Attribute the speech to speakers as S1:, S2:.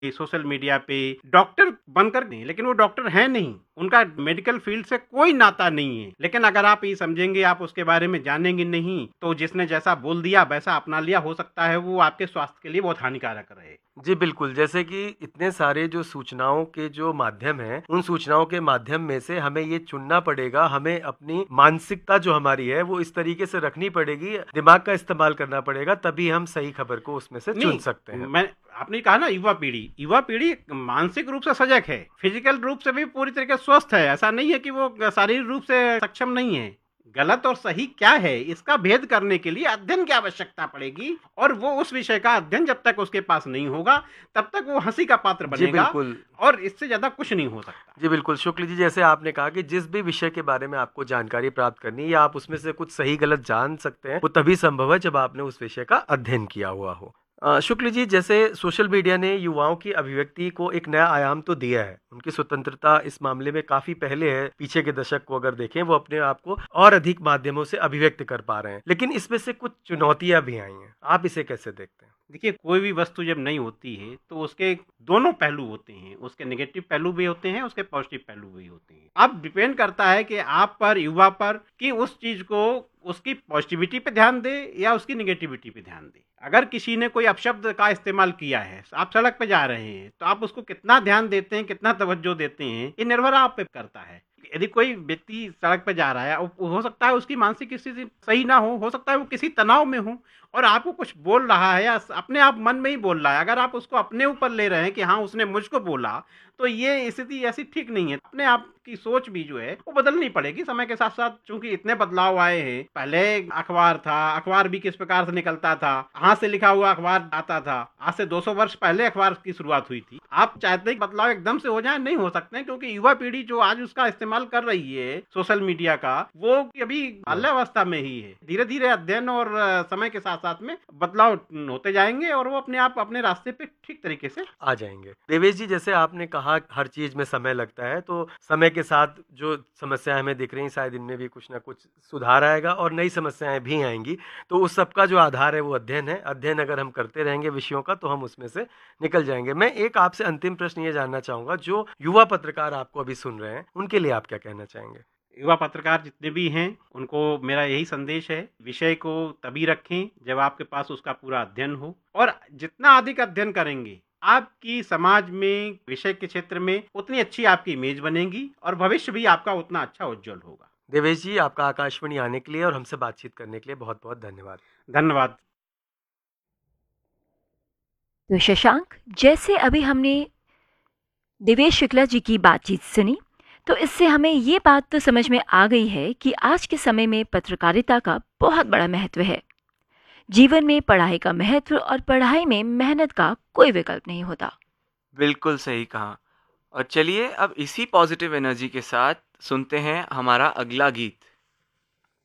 S1: Social media पे doctor बनकर नहीं, लेकिन वो डॉक्टर हैं नहीं, उनका मेडिकल फील्ड से कोई नाता नहीं है। लेकिन अगर आप ये समझेंगे, आप उसके बारे में जानेंगे नहीं, तो जिसने जैसा बोल दिया वैसा अपना लिया, हो सकता है वो आपके स्वास्थ्य के लिए बहुत हानिकारक रहे।
S2: जी बिल्कुल, जैसे कि इतने सारे जो सूचनाओं के जो माध्यम हैं, उन सूचनाओं के माध्यम में से हमें ये चुनना पड़ेगा, हमें अपनी मानसिकता जो हमारी है वो इस तरीके से रखनी पड़ेगी, दिमाग का इस्तेमाल करना पड़ेगा, तभी हम सही खबर को उसमें से चुन
S1: नहीं,
S2: सकते हैं।
S1: मैं आपने कहा ना युवा पीढ़ी मानसिक रूप से सजग है, फिजिकल रूप से भी पूरी तरीके से स्वस्थ है। ऐसा नहीं है कि वो शारीरिक रूप से सक्षम नहीं है। गलत और सही क्या है, इसका भेद करने के लिए अध्ययन की आवश्यकता पड़ेगी, और वो उस विषय का अध्ययन जब तक उसके पास नहीं होगा, तब तक वो हंसी का पात्र
S2: जी
S1: बनेगा,
S2: बिल्कुल।
S1: और इससे ज्यादा कुछ नहीं हो सकता।
S2: जी बिल्कुल, शुक्ल जी, जैसे आपने कहा कि जिस भी विषय के बारे में आपको जानकारी प्राप्त करनी है या आप उसमें से कुछ सही गलत जान सकते हैं, वो तभी संभव है जब आपने उस विषय का अध्ययन किया हुआ हो। शुक्ल जी, जैसे सोशल मीडिया ने युवाओं की अभिव्यक्ति को एक नया आयाम तो दिया है, उनकी स्वतंत्रता इस मामले में काफी पहले है, पीछे के दशक को अगर देखें, वो अपने आप को और अधिक माध्यमों से अभिव्यक्त कर पा रहे हैं, लेकिन इसमें से कुछ चुनौतियां भी आई हैं। आप इसे कैसे देखते हैं?
S1: देखिए, कोई भी वस्तु जब नई होती है तो उसके दोनों पहलू होते हैं, उसके नेगेटिव पहलू भी होते हैं, उसके पॉजिटिव पहलू भी होते हैं। अब डिपेंड करता है कि आप पर, युवा पर, कि उस चीज को उसकी पॉजिटिविटी पे ध्यान दे या उसकी नेगेटिविटी पे ध्यान दे। अगर किसी ने कोई अपशब्द का इस्तेमाल किया है, आप सड़क पे जा रहे हैं, तो आप उसको कितना ध्यान देते हैं, कितना तवज्जो देते हैं, ये निर्भर आप पे करता है। यदि कोई व्यक्ति सड़क पे जा रहा है, हो सकता है उसकी मानसिक स्थिति सही ना हो सकता है वो किसी तनाव में हो, और आपको कुछ बोल रहा है या अपने आप मन में ही बोल रहा है, अगर आप उसको अपने ऊपर ले रहे हैं कि हाँ उसने मुझको बोला, तो ये स्थिति ऐसी ठीक नहीं है। अपने आप की सोच भी जो है वो बदलनी पड़ेगी समय के साथ साथ, क्योंकि इतने बदलाव आए हैं। पहले अखबार था, अखबार भी किस प्रकार से निकलता था, हाथ से लिखा हुआ अखबार आता था। आज से 200 वर्ष पहले अखबार की शुरुआत हुई थी। आप चाहते हैं कि बदलाव एकदम से हो जाए, नहीं हो सकते हैं, क्योंकि युवा पीढ़ी जो आज उसका इस्तेमाल कर रही है सोशल मीडिया का, वो अभी बाल्यावस्था में ही है। धीरे धीरे अध्ययन और समय के साथ साथ में बदलाव होते जाएंगे, और वो अपने आप अपने रास्ते पे ठीक तरीके से
S2: आ जाएंगे। देवेश जी, जैसे आपने कहा हर चीज में समय लगता है, तो समय के साथ जो समस्याएं हमें दिख रही हैं, शायद इनमें भी कुछ ना कुछ सुधार आएगा और नई समस्याएं भी आएंगी। तो उस सब का जो आधार है वो अध्ययन है। अध्ययन अगर हम करते रहेंगे विषयों का, तो हम उसमें से निकल जाएंगे। मैं एक आपसे अंतिम प्रश्न ये जानना चाहूंगा, जो युवा पत्रकार आपको अभी सुन रहे हैं, उनके लिए आप क्या कहना चाहेंगे?
S1: युवा पत्रकार जितने भी हैं, उनको मेरा यही संदेश है, विषय को तभी रखें जब आपके पास उसका पूरा अध्ययन हो, और जितना अधिक अध्ययन करेंगे, आपकी समाज में, विषय के क्षेत्र में उतनी अच्छी आपकी इमेज बनेगी, और भविष्य भी आपका उतना अच्छा उज्जवल होगा।
S2: देवेश जी, आपका आकाशवाणी आने के लिए और हमसे बातचीत करने के लिए बहुत बहुत धन्यवाद।
S1: धन्यवाद।
S3: तो शशांक, जैसे अभी हमने देवेश शुक्ला जी की बातचीत सुनी, तो इससे हमें ये बात तो समझ में आ गई है कि आज के समय में पत्रकारिता का बहुत बड़ा महत्व है। जीवन में पढ़ाई का महत्व और पढ़ाई में मेहनत का कोई विकल्प नहीं होता।
S4: बिल्कुल सही कहा। और चलिए अब इसी पॉजिटिव एनर्जी के साथ सुनते हैं हमारा अगला गीत।